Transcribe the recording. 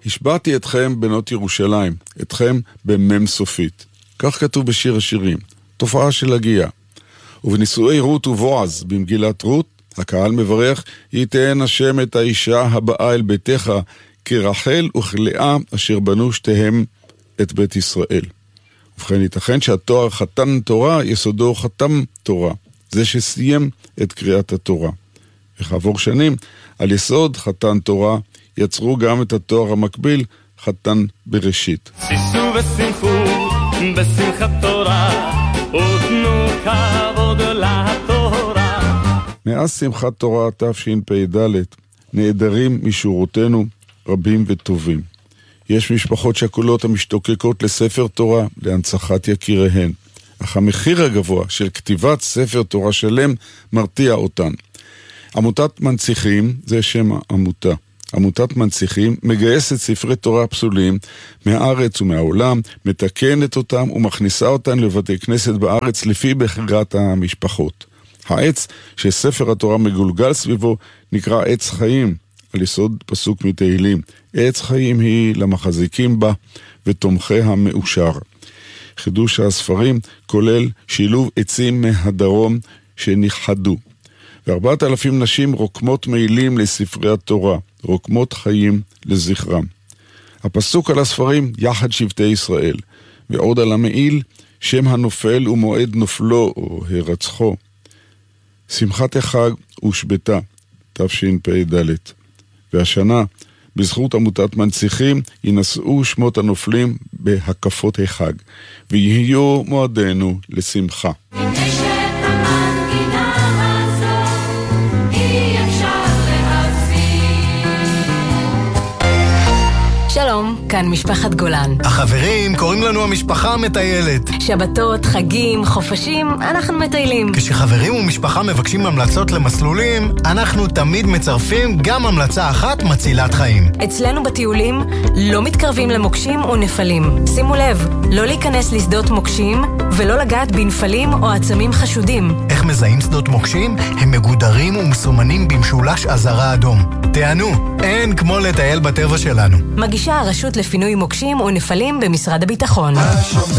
השבעתי אתכם בנות ירושלים, אתכם במם סופית. כך כתוב בשיר השירים, תופעה של הגיעה. ובנישואי רות ובועז במגילת רות, הקהל מברך, ייתן השם את האישה הבאה אל ביתך, כרחל וכלאה אשר בנו שתיהם את בית ישראל. ובכן, ייתכן שהתואר חתן תורה יסודו חתם תורה, זה שסיים את קריאת התורה. וכעבור שנים, על יסוד חתן תורה, יצרו גם את התואר המקביל, חתן בראשית. שישו ושמחו בשמחת תורה, ותנו כבוד לתורה. מאז שמחת תורה תשפ"ד, נעדרים משורותינו רבים וטובים. יש משפחות שכולות המשתוקקות לספר תורה, להנצחת יקיריהן. אך המחיר הגבוה של כתיבת ספר תורה שלם מרתיע אותן. עמותת מנציחים, זה שם העמותה. עמותת מנציחים מגייסת ספרי תורה פסולים מהארץ ומהעולם, מתקנת אותם ומכניסה אותם לבתי כנסת בארץ לפי בחירת המשפחות. העץ שספר התורה מגולגל סביבו נקרא עץ חיים, על יסוד פסוק מתהילים. עץ חיים היא למחזיקים בה ותומכי המאושר. חידוש הספרים כולל שילוב עצים מהדרום שנכחדו. ו4,000 נשים רוקמות מילים לספרי התורה, רוקמות חיים לזכרם. הפסוק על הספרים יחד שבטי ישראל, ועוד על המעיל שם הנופל ומועד נופלו או הרצחו. שמחת החג הושבתה, תשפ"ד. והשנה, בזכות עמותת מנציחים, ינשאו שמות הנופלים בהקפות החג, ויהיו מועדנו לשמחה. שלום, כאן משפחת גולן. החברים קוראים לנו המשפחה המטיילת. שבתות, חגים, חופשים, אנחנו מטיילים. כשחברים ומשפחה מבקשים המלצות למסלולים, אנחנו תמיד מצרפים גם המלצה אחת מצילת חיים. אצלנו בטיולים לא מתקרבים למוקשים ונפלים. שימו לב, לא להיכנס לשדות מוקשים ולא לגעת בנפלים או עצמים חשודים. איך מזהים שדות מוקשים? הם מגודרים ומסומנים במשולש אזהרה אדום. תענו, אין כמו לטייל בטבע שלנו. מגישה הרשות לפינוי מוקשים ונפלים במשרד הביטחון.